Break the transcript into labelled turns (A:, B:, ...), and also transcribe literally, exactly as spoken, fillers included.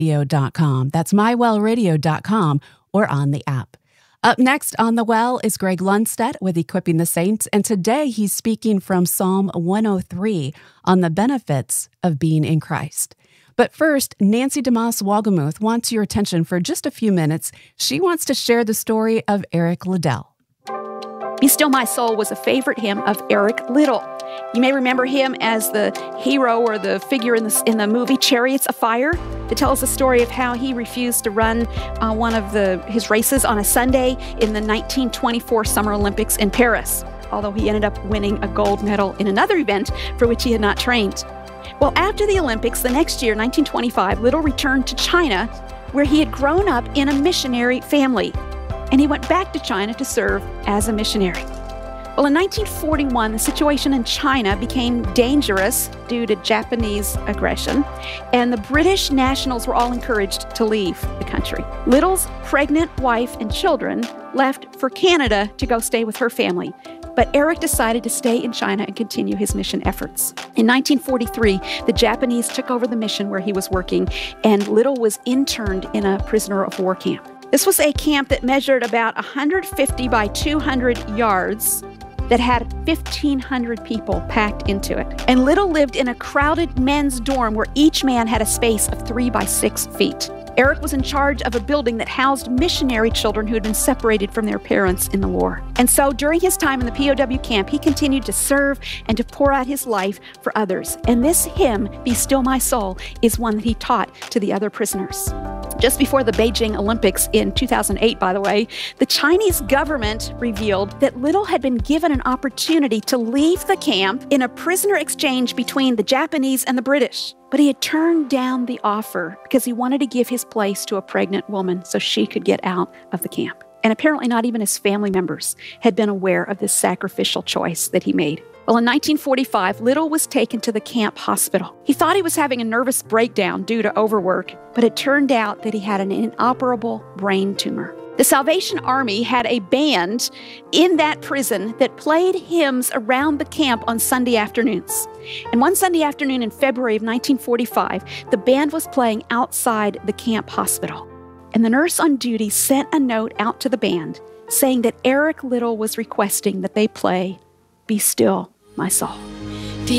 A: radio dot com. That's my well radio dot com or on the app. Up next on The Well is Greg Lundstedt with Equipping the Saints, and today he's speaking from Psalm one oh three on the benefits of being in Christ. But first, Nancy DeMoss Wolgemuth wants your attention for just a few minutes. She wants to share the story of Eric Liddell.
B: Be Still My Soul was a favorite hymn of Eric Liddell. You may remember him as the hero or the figure in the, in the movie Chariots of Fire that tells the story of how he refused to run uh, one of the, his races on a Sunday in the nineteen twenty-four Summer Olympics in Paris, although he ended up winning a gold medal in another event for which he had not trained. Well, after the Olympics, the next year, nineteen twenty-five, Liddell returned to China, where he had grown up in a missionary family. And he went back to China to serve as a missionary. Well, in nineteen forty-one, the situation in China became dangerous due to Japanese aggression, and the British nationals were all encouraged to leave the country. Liddell's pregnant wife and children left for Canada to go stay with her family, but Eric decided to stay in China and continue his mission efforts. In nineteen forty-three, the Japanese took over the mission where he was working, and Liddell was interned in a prisoner of war camp. This was a camp that measured about one hundred fifty by two hundred yards that had fifteen hundred people packed into it. And Liddell lived in a crowded men's dorm where each man had a space of three by six feet. Eric was in charge of a building that housed missionary children who had been separated from their parents in the war. And so during his time in the P O W camp, he continued to serve and to pour out his life for others. And this hymn, Be Still My Soul, is one that he taught to the other prisoners. Just before the Beijing Olympics in two thousand eight, by the way, the Chinese government revealed that Liddell had been given an opportunity to leave the camp in a prisoner exchange between the Japanese and the British. But he had turned down the offer because he wanted to give his place to a pregnant woman so she could get out of the camp. And apparently not even his family members had been aware of this sacrificial choice that he made. Well, in nineteen forty-five, Liddell was taken to the camp hospital. He thought he was having a nervous breakdown due to overwork, but it turned out that he had an inoperable brain tumor. The Salvation Army had a band in that prison that played hymns around the camp on Sunday afternoons. And one Sunday afternoon in February of nineteen forty-five, the band was playing outside the camp hospital. And the nurse on duty sent a note out to the band saying that Eric Liddell was requesting that they play Be Still My Soul.